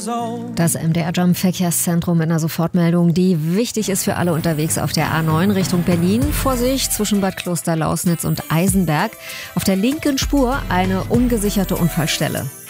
Das MDR Jump Verkehrszentrum mit einer Sofortmeldung, die wichtig ist für alle unterwegs auf der A9 Richtung Berlin. Vorsicht zwischen Bad Klosterlausnitz und Eisenberg. Auf der linken Spur eine ungesicherte Unfallstelle.